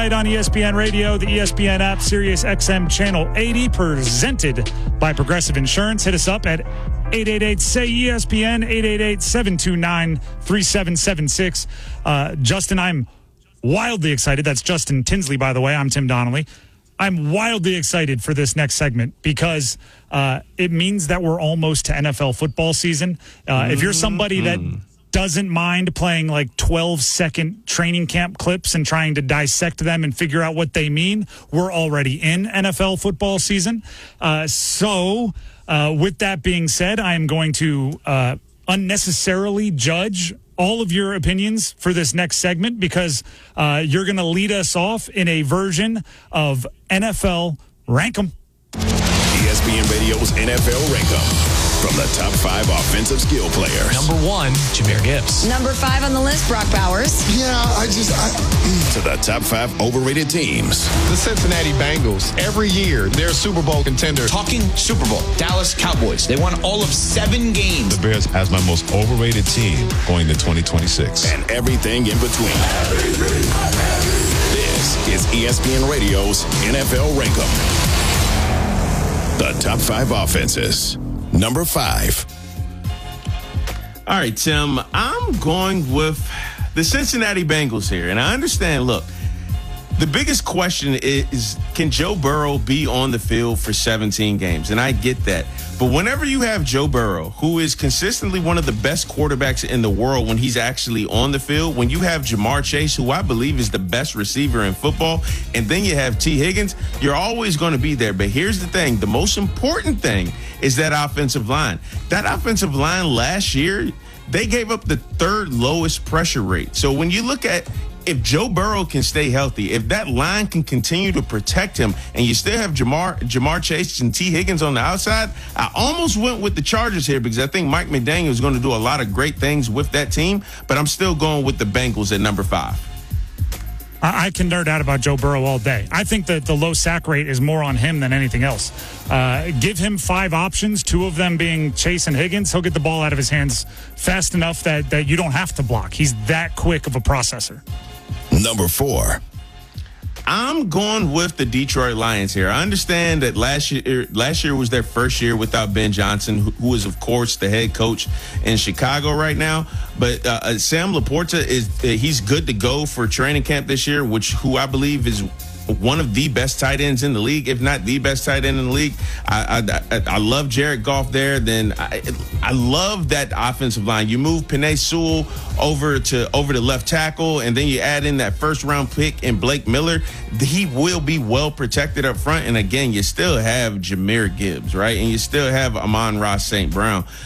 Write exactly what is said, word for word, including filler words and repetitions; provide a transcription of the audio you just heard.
tonight on E S P N Radio, the E S P N app, Sirius X M Channel eighty, presented by Progressive Insurance. Hit us up at eight eight eight, S A Y, E S P N, eight eight eight, seven two nine, three seven seven six. Uh, Justin, I'm wildly excited. That's Justin Tinsley, by the way. I'm Tim Donnelly. I'm wildly excited for this next segment because uh, it means that we're almost to N F L football season. Uh, mm-hmm. If you're somebody that doesn't mind playing like twelve second training camp clips and trying to dissect them and figure out what they mean, we're already in N F L football season. Uh, so uh, with that being said, I am going to uh, unnecessarily judge all of your opinions for this next segment because uh, you're going to lead us off in a version of N F L Rank 'em. E S P N Radio's N F L Rank 'em. From the top five offensive skill players. Number one, Jahmyr Gibbs. Number five on the list, Brock Bowers. Yeah, I just... I, to the top five overrated teams. The Cincinnati Bengals. Every year, they're a Super Bowl contender. Talking Super Bowl. Dallas Cowboys. They won all of seven games. The Bears as my most overrated team going to twenty twenty-six. And everything in between. This is E S P N Radio's N F L Rank 'em. The top five offenses. Number five. All right, Tim, I'm going with the Cincinnati Bengals here. And I understand, look, the biggest question is, can Joe Burrow be on the field for seventeen games? And I get that. But whenever you have Joe Burrow, who is consistently one of the best quarterbacks in the world when he's actually on the field, when you have Jamar Chase, who I believe is the best receiver in football, and then you have T. Higgins, you're always going to be there. But here's the thing. The most important thing is that offensive line. That offensive line last year, they gave up the third lowest pressure rate. So when you look at if Joe Burrow can stay healthy, if that line can continue to protect him, and you still have Jamar Jamar Chase and T. Higgins on the outside, I almost went with the Chargers here because I think Mike McDaniel is going to do a lot of great things with that team, but I'm still going with the Bengals at number five. I can nerd out about Joe Burrow all day. I think that the low sack rate is more on him than anything else. Uh, give him five options, two of them being Chase and Higgins. He'll get the ball out of his hands fast enough that, that you don't have to block. He's that quick of a processor. Number four. I'm going with the Detroit Lions here. I understand that last year last year was their first year without Ben Johnson, who, who is, of course, the head coach in Chicago right now. But uh, Sam Laporta, is uh, he's good to go for training camp this year, which who I believe is one of the best tight ends in the league, if not the best tight end in the league. I I, I, I love Jared Goff there. Then I, I love that offensive line. You move Penei Sewell over to over to left tackle, and then you add in that first round pick in Blake Miller. He will be well protected up front. And again, you still have Jahmyr Gibbs, right? And you still have Amon-Ra Saint Brown.